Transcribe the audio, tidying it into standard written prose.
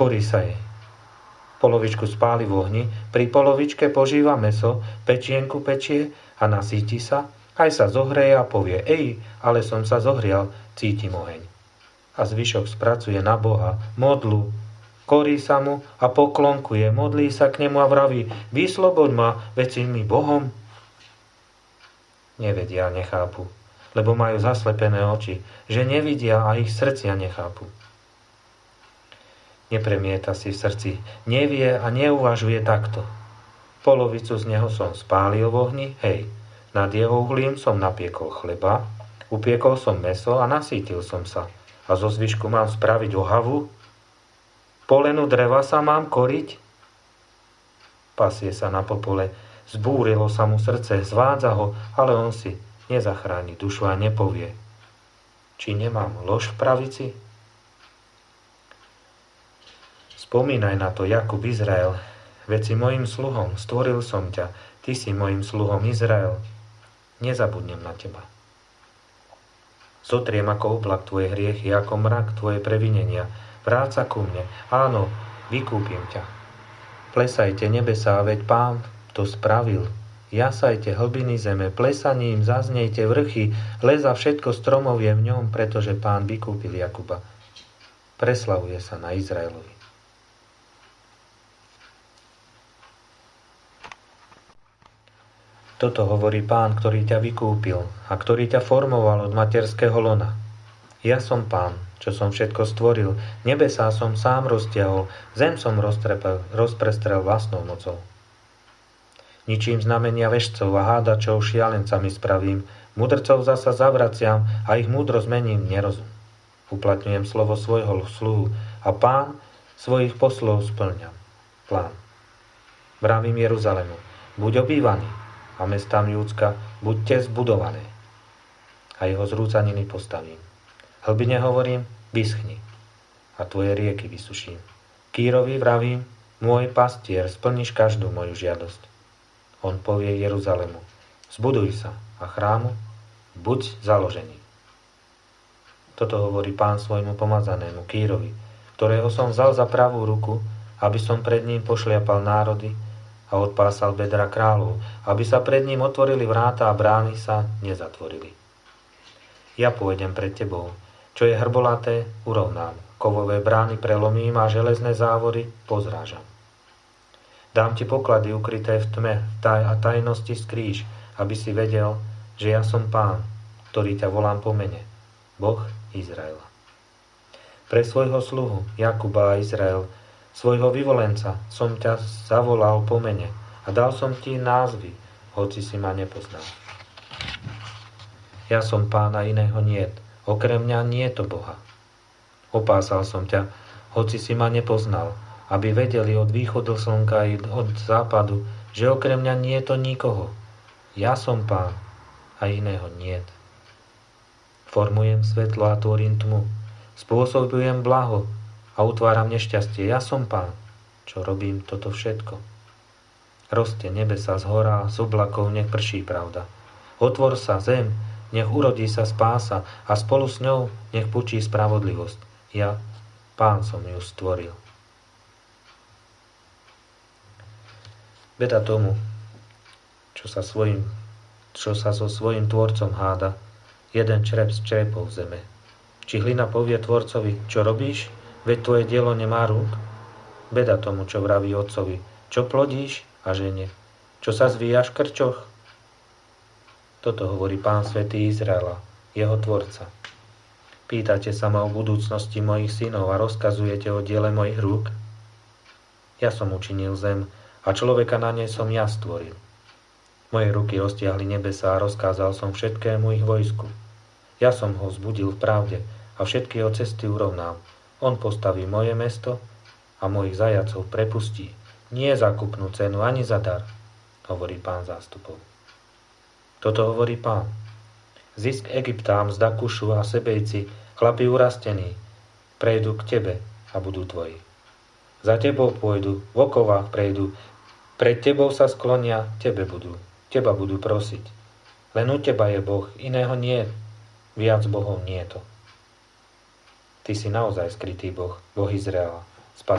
korí sa jej. Polovičku spáli v ohni, pri polovičke požíva mäso, pečienku pečie a nasíti sa, aj sa zohreje a povie: ej, ale som sa zohrial, cítim oheň. A zvyšok spracuje na Boha, modlu, korí sa mu a poklonkuje, modlí sa k nemu a vraví: vysloboď ma, veď si mi Bohom. Nevedia, nechápu, lebo majú zaslepené oči, že nevidia a ich srdcia nechápu. Nepremieta si v srdci, nevie a neuvažuje takto. Polovicu z neho som spálil v ohni, hej, nad jeho uhlím som napiekol chleba, upiekol som mäso a nasítil som sa. A zo zvyšku mám spraviť ohavu? Polenu dreva sa mám koriť? Pasie sa na popole, zbúrilo sa mu srdce, zvádza ho, ale on si nezachráni dušu a nepovie: či nemám lož v pravici? Spomínaj na to, Jakub, Izrael, veď si mojim sluhom, stvoril som ťa, ty si mojim sluhom, Izrael. Nezabudnem na teba. Zotriem ako oblak tvoje hriechy, ako mrak tvoje previnenia. Vráť sa ku mne, áno, vykúpim ťa. Plesajte nebesá, veď Pán to spravil. Jasajte hlbiny zeme, plesaním zaznejte vrchy, leza všetko stromov je v ňom, pretože Pán vykúpil Jakuba. Preslavuje sa na Izraelovi. Toto hovorí Pán, ktorý ťa vykúpil a ktorý ťa formoval od materského lona. Ja som Pán, čo som všetko stvoril, nebesá som sám roztiahol, zem som rozprestrel vlastnou mocou. Ničím znamenia vešcov a hádačov šialencami spravím, mudrcov zasa zavraciam a ich múdro zmením nerozum. Uplatňujem slovo svojho sluhu a Pán svojich poslov splňam. Plán. Vravím Jeruzalemu: buď obývaný, a mestám Júdska: buďte zbudované. A jeho zrúcaniny postavím. Hlbine hovorím: vyschni, a tvoje rieky vysuším. Kýrovi vravím: môj pastier, splníš každú moju žiadosť. On povie Jeruzalemu: zbuduj sa, a chrámu: buď založený. Toto hovorí Pán svojmu pomazanému Kýrovi, ktorého som vzal za pravú ruku, aby som pred ním pošliapal národy a odpásal bedra kráľov, aby sa pred ním otvorili vráta a brány sa nezatvorili. Ja pôjdem pred tebou, čo je hrbolaté, urovnám, kovové brány prelomím a železné závory pozrážam. Dám ti poklady ukryté v tme a tajnosti skrýš, aby si vedel, že ja som Pán, ktorý ťa volám po mene, Boh Izraela. Pre svojho sluhu Jakuba a Izrael, svojho vyvolenca, som ťa zavolal po mene a dal som ti názvy, hoci si ma nepoznal. Ja som Pán a iného niet, okrem mňa niet to Boha. Opásal som ťa, hoci si ma nepoznal, aby vedeli od východu slnka i od západu, že okrem mňa niet to nikoho. Ja som Pán a iného niet. Formujem svetlo a tvorím tmu, spôsobujem blaho a utváram nešťastie. Ja som Pán, čo robím toto všetko. Roste nebesa z hora, z oblakov nech prší pravda. Otvor sa zem, nech urodí sa spása a spolu s ňou nech pučí spravodlivosť. Ja, Pán, som ju stvoril. Beda tomu, čo sa so svojím tvorcom háda, jeden črep z črepov zeme. Či hlina povie tvorcovi: čo robíš? Veď tvoje dielo nemá rúk. Beda tomu, čo vraví otcovi: čo plodíš? A žene: čo sa zvíjaš v krčoch? Toto hovorí Pán svätý Izraela, jeho tvorca. Pýtate sa ma o budúcnosti mojich synov a rozkazujete o diele mojich rúk? Ja som učinil zem a človeka na nej som ja stvoril. Moje ruky roztiahli nebesá a rozkázal som všetkému ich vojsku. Ja som ho vzbudil v pravde a všetky jeho cesty urovnám. On postaví moje mesto a mojich zajacov prepustí. Nie za kúpnu cenu, ani za dar, hovorí Pán zástupov. Toto hovorí Pán. Zisk Egyptám z Dakušu a Sebejci, chlapi urastení, prejdú k tebe a budú tvoji. Za tebou pôjdu, v okovách prejdú, pred tebou sa sklonia, teba budú prosiť. Len u teba je Boh, iného nie, viac bohov nie je to. Ty si naozaj skrytý Boh, Boh Izraela.